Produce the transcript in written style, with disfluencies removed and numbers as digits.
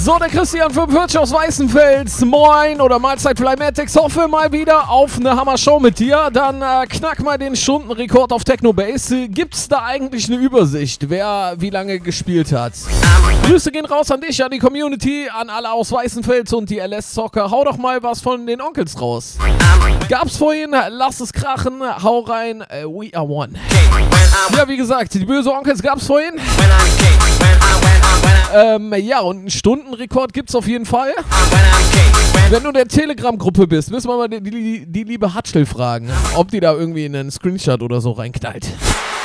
So, der Christian 45 aus Weißenfels. Moin oder Mahlzeit Flymatics. Hoffe mal wieder auf eine Hammer-Show mit dir. Dann knack mal den Stundenrekord auf Technobase. Gibt's da eigentlich eine Übersicht, wer wie lange gespielt hat? Grüße gehen raus an dich, an die Community, an alle aus Weißenfels und die LS-Zocker. Hau doch mal was von den Onkels raus. Gab's vorhin, lass es krachen, hau rein, we are one. Ja, wie gesagt, die böse Onkels gab's vorhin. Ja, und einen Stundenrekord gibt's auf jeden Fall. Wenn du in der Telegram-Gruppe bist, müssen wir mal die liebe Hatschel fragen, ob die da irgendwie einen Screenshot oder so reinknallt.